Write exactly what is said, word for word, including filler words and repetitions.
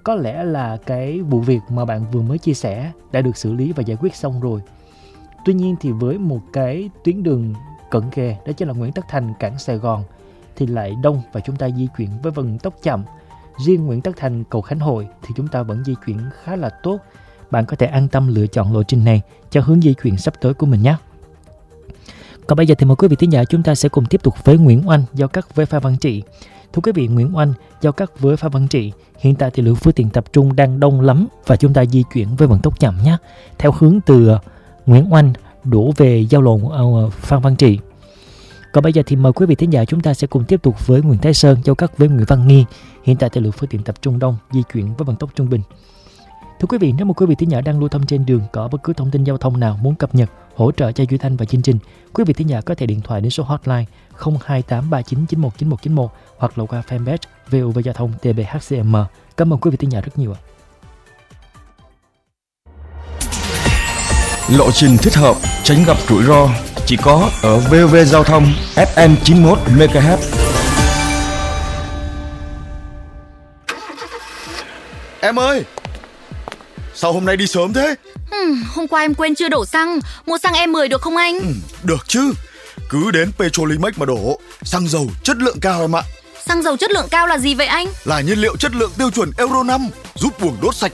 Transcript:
có lẽ là cái vụ việc mà bạn vừa mới chia sẻ đã được xử lý và giải quyết xong rồi. Tuy nhiên thì với một cái tuyến đường cận kề, đó chính là Nguyễn Tất Thành, cảng Sài Gòn, thì lại đông và chúng ta di chuyển với vận tốc chậm. Riêng Nguyễn Tất Thành, cầu Khánh Hội thì chúng ta vẫn di chuyển khá là tốt. Bạn có thể an tâm lựa chọn lộ trình này cho hướng di chuyển sắp tới của mình nhé. Còn bây giờ thì mời quý vị thính giả chúng ta sẽ cùng tiếp tục với Nguyễn Oanh giao cắt với Phan Văn Trị. Thưa quý vị, Nguyễn Oanh giao cắt với Phan Văn Trị. Hiện tại thì lượng phương tiện tập trung đang đông lắm và chúng ta di chuyển với vận tốc chậm nhé. Theo hướng từ Nguyễn Oanh đổ về giao lộ Phan Văn Trị. Còn bây giờ thì mời quý vị thính giả chúng ta sẽ cùng tiếp tục với Nguyễn Thái Sơn giao cắt với Nguyễn Văn Nghi. Hiện tại thì lượng phương tiện tập trung đông, di chuyển với vận tốc trung bình. Thưa quý vị, nếu một quý vị thính giả đang lưu thông trên đường có bất cứ thông tin giao thông nào muốn cập nhật, hỗ trợ cho Duy Thanh và chương trình, quý vị thính giả có thể điện thoại đến số hotline không hai tám ba chín chín một chín một chín một hoặc là qua fanpage vê o vê Giao thông tê bê hát xê em. Cảm ơn quý vị thính giả rất nhiều ạ. Lộ trình thích hợp, tránh gặp rủi ro chỉ có ở vê o vê Giao thông ép em chín mươi mốt mê ga héc. Em ơi, sao hôm nay đi sớm thế? Ừ, hôm qua em quên chưa đổ xăng. Mua xăng E mười được không anh? Ừ, được chứ. Cứ đến Petrolimex mà đổ. Xăng dầu chất lượng cao em ạ. Xăng dầu chất lượng cao là gì vậy anh? Là nhiên liệu chất lượng tiêu chuẩn Euro năm, giúp buồng đốt sạch